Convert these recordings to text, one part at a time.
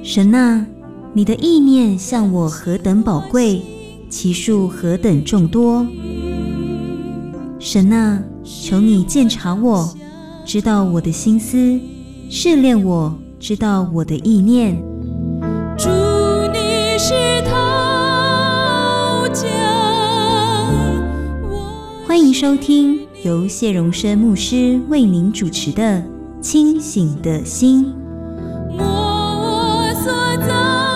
神啊，你的意念向我何等宝贵，其数何等众多。神啊，求你鉴察我，知道我的心思，试炼我，知道我的意念。 主，你是陶匠， 欢迎收听由谢荣生牧师为您主持的《清醒的心》。 我所造，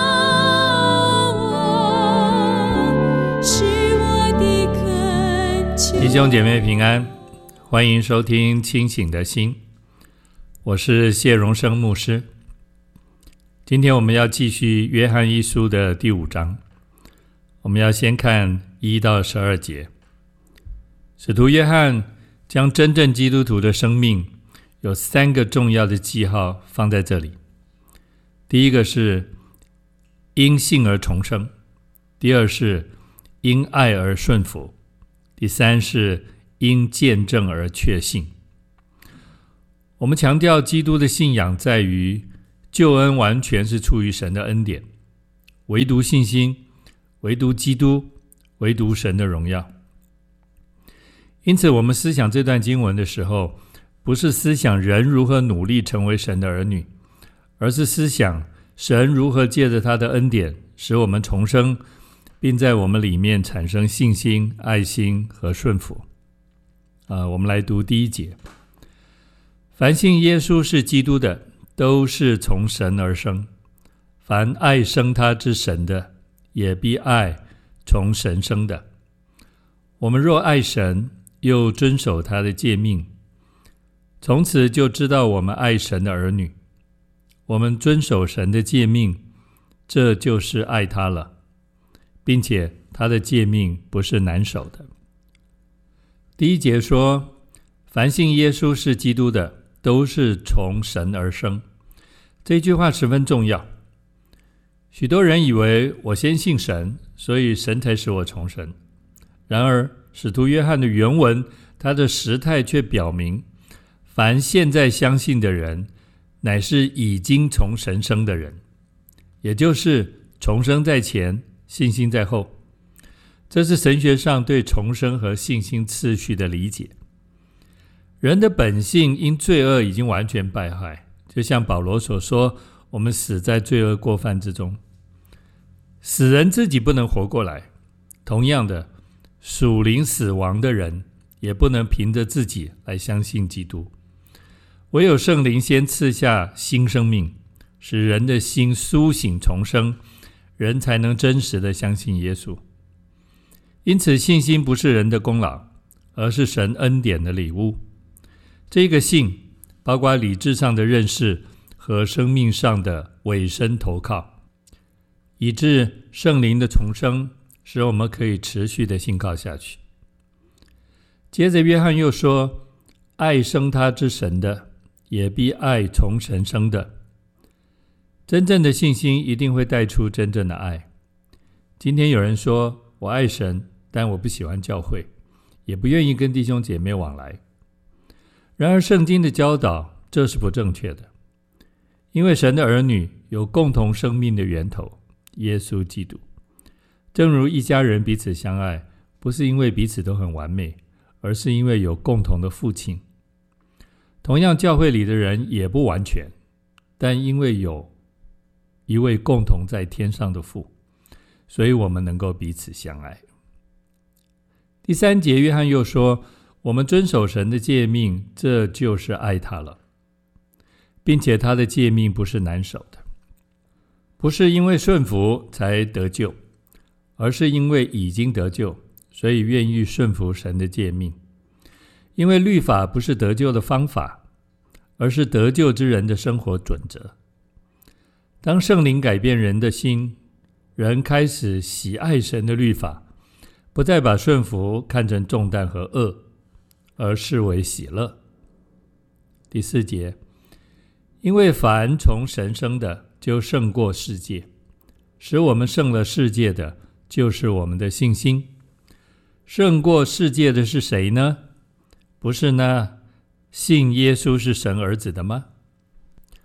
我是我的恳求。 弟兄姐妹平安，欢迎收听《清醒的心》，我是谢荣生牧师。今天我们要继续约翰一书的第5章，我们要先看1到12节。使徒约翰将真正基督徒的生命有3个重要的记号放在这里。第一个是因信而重生，第二是因爱而顺服，第三是因见证而确信。我们强调基督的信仰在于救恩完全是出于神的恩典，唯独信心，唯独基督，唯独神的荣耀。因此我们思想这段经文的时候，不是思想人如何努力成为神的儿女，而是思想神如何借着他的恩典使我们重生，并在我们里面产生信心、爱心和顺服。我们来读第1节。凡信耶稣是基督的，都是从神而生。凡爱生他之神的，也必爱从神生的。我们若爱神，又遵守他的诫命，从此就知道我们爱神的儿女。我们遵守神的诫命，这就是爱他了，并且他的诫命不是难守的。第1节说，凡信耶稣是基督的，都是从神而生。这句话十分重要。许多人以为我先信神，所以神才使我重生。然而使徒约翰的原文，他的时态却表明，凡现在相信的人，乃是已经从神生的人，也就是重生在前，信心在后。这是神学上对重生和信心次序的理解。人的本性因罪恶已经完全败坏，就像保罗所说，我们死在罪恶过犯之中。死人自己不能活过来，同样的，属灵死亡的人也不能凭着自己来相信基督。唯有圣灵先赐下新生命，使人的心苏醒重生，人才能真实的相信耶稣。因此信心不是人的功劳，而是神恩典的礼物。这个信包括理智上的认识和生命上的委身投靠，以致圣灵的重生使我们可以持续的信靠下去。接着约翰又说，爱生他之神的，也必爱从神生的。真正的信心一定会带出真正的爱。今天有人说，我爱神，但我不喜欢教会，也不愿意跟弟兄姐妹往来。然而圣经的教导，这是不正确的。因为神的儿女有共同生命的源头，耶稣基督。正如一家人彼此相爱，不是因为彼此都很完美，而是因为有共同的父亲。同样，教会里的人也不完全，但因为有一位共同在天上的父，所以我们能够彼此相爱。第3节，约翰又说，我们遵守神的诫命，这就是爱他了，并且他的诫命不是难守的。不是因为顺服才得救，而是因为已经得救，所以愿意顺服神的诫命。因为律法不是得救的方法，而是得救之人的生活准则。当圣灵改变人的心，人开始喜爱神的律法，不再把顺服看成重担和恶，而视为喜乐。第4节，因为凡从神生的，就胜过世界，使我们胜了世界的，就是我们的信心。胜过世界的是谁呢？不是那信耶稣是神儿子的吗？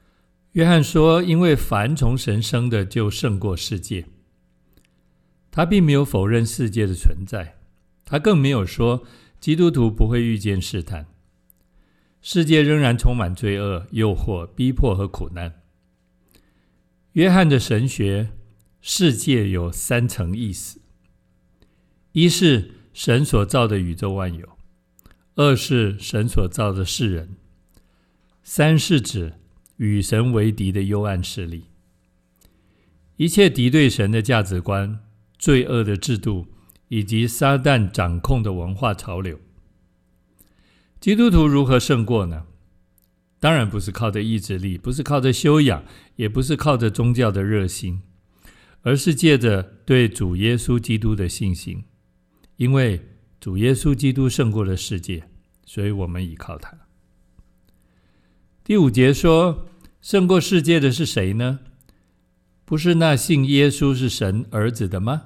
约翰说，因为凡从神生的就胜过世界。他并没有否认世界的存在，他更没有说基督徒不会遇见试探。世界仍然充满罪恶、诱惑、逼迫和苦难。约翰的神学，世界有3层意思：一是神所造的宇宙万有；2是神所造的世人；3是指与神为敌的幽暗势力。一切敌对神的价值观、罪恶的制度以及撒旦掌控的文化潮流。基督徒如何胜过呢？当然不是靠着意志力，不是靠着修养，也不是靠着宗教的热心，而是借着对主耶稣基督的信心。因为主耶稣基督胜过了世界，所以我们倚靠他。第5节说，胜过世界的是谁呢？不是那信耶稣是神儿子的吗？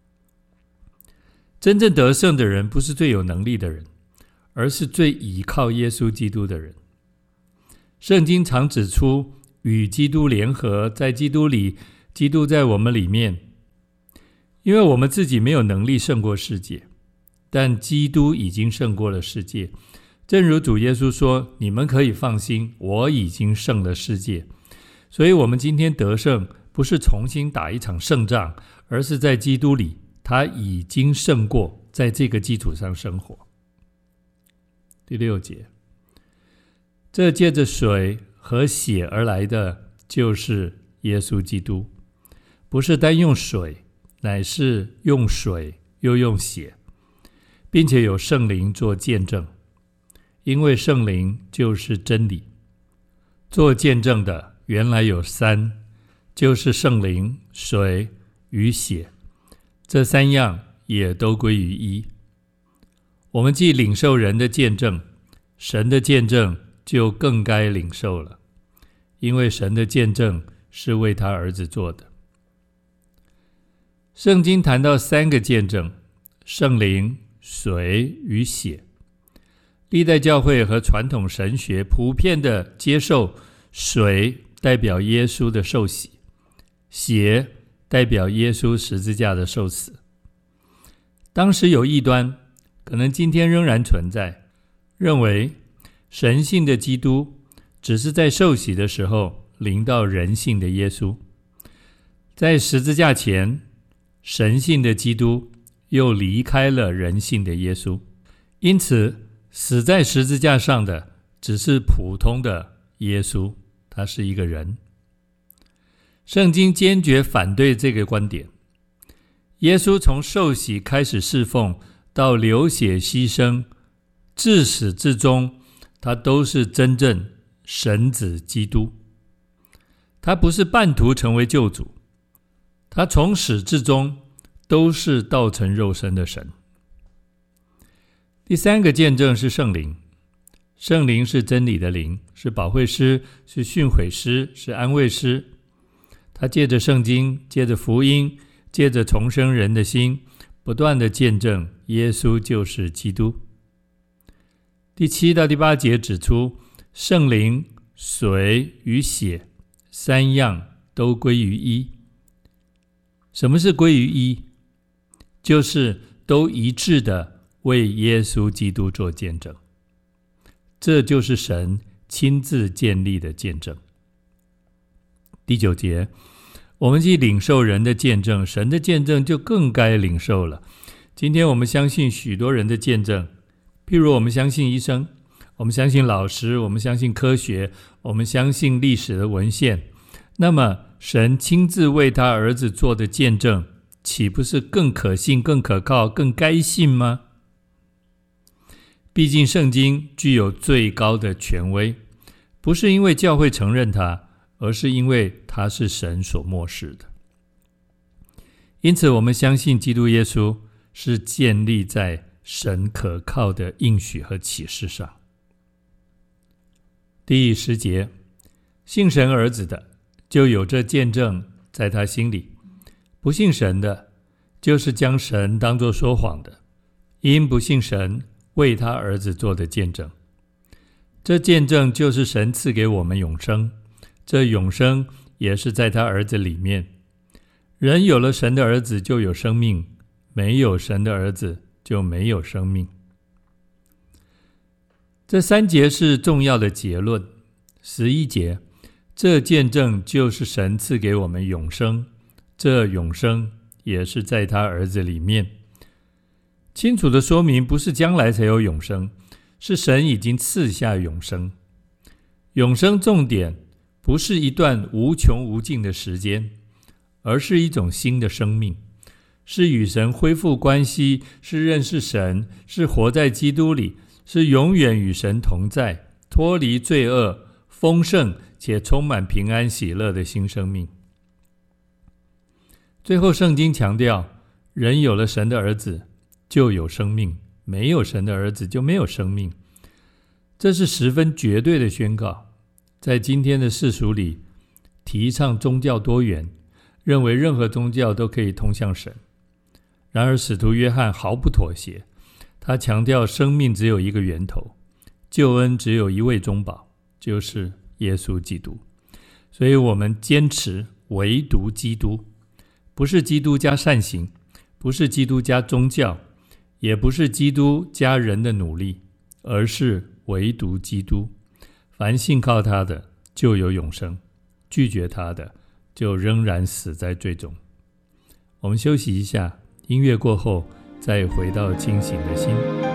真正得胜的人不是最有能力的人，而是最倚靠耶稣基督的人。圣经常指出与基督联合，在基督里，基督在我们里面。因为我们自己没有能力胜过世界，但基督已经胜过了世界。正如主耶稣说，你们可以放心，我已经胜了世界。所以我们今天得胜，不是重新打一场胜仗，而是在基督里，他已经胜过，在这个基础上生活。第6节，这借着水和血而来的，就是耶稣基督，不是单用水，乃是用水又用血，并且有圣灵做见证，因为圣灵就是真理。做见证的原来有3，就是圣灵、水与血，这3样也都归于一。我们既领受人的见证，神的见证就更该领受了，因为神的见证是为他儿子做的。圣经谈到3个见证：圣灵、水与血。历代教会和传统神学普遍的接受水代表耶稣的受洗，血代表耶稣十字架的受死。当时有异端，可能今天仍然存在，认为神性的基督只是在受洗的时候临到人性的耶稣，在十字架前，神性的基督又离开了人性的耶稣，因此死在十字架上的只是普通的耶稣，他是一个人。圣经坚决反对这个观点。耶稣从受洗开始侍奉，到流血牺牲，至始至终，他都是真正神子基督。他不是半途成为救主，他从始至终都是道成肉身的神。第3个见证是圣灵。圣灵是真理的灵，是保惠师，是训诲师，是安慰师。他借着圣经，借着福音，借着重生人的心，不断的见证耶稣就是基督。第7到第8节指出，圣灵、水与血3样都归于一。什么是归于一？就是都一致的为耶稣基督做见证。这就是神亲自建立的见证。第9节，我们既领受人的见证，神的见证就更该领受了。今天我们相信许多人的见证，譬如我们相信医生，我们相信老师，我们相信科学，我们相信历史的文献。那么神亲自为他儿子做的见证，岂不是更可信、更可靠、更该信吗？毕竟圣经具有最高的权威，不是因为教会承认它，而是因为它是神所默示的。因此我们相信基督耶稣是建立在神可靠的应许和启示上。第10节，信神儿子的就有这见证在他心里，不信神的就是将神当作说谎的，因不信神为他儿子做的见证。这见证就是神赐给我们永生， 这永生也是在他儿子里面。人有了神的儿子就有生命，没有神的儿子就没有生命。这3节是重要的结论。11节，这见证就是神赐给我们永生，这永生也是在他儿子里面。清楚的说明，不是将来才有永生，是神已经赐下永生。永生重点不是一段无穷无尽的时间，而是一种新的生命，是与神恢复关系，是认识神，是活在基督里，是永远与神同在，脱离罪恶，丰盛且充满平安喜乐的新生命。最后圣经强调，人有了神的儿子就有生命，没有神的儿子就没有生命。这是十分绝对的宣告。在今天的世俗里，提倡宗教多元，认为任何宗教都可以通向神。然而使徒约翰毫不妥协，他强调生命只有一个源头，救恩只有一位中保，就是耶稣基督。所以我们坚持唯独基督，不是基督加善行，不是基督加宗教，也不是基督加人的努力，而是唯独基督。凡信靠他的就有永生，拒绝他的就仍然死在罪中。我们休息一下，音乐过后再回到清醒的心。